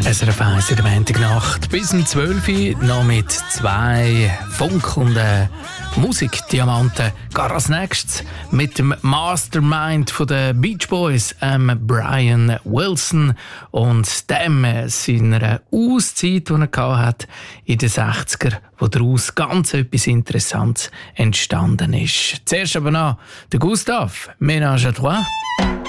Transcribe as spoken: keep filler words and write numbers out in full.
S R F eins in der Montagnacht bis um zwölf Uhr noch mit zwei funkelnden Musikdiamanten. Gar als nächstes mit dem Mastermind von den Beach Boys, ähm, Brian Wilson, und dem seiner Auszeit, die er hatte in den sechziger, wo daraus ganz etwas Interessantes entstanden ist. Zuerst aber noch der Gustav, Ménage à Trois.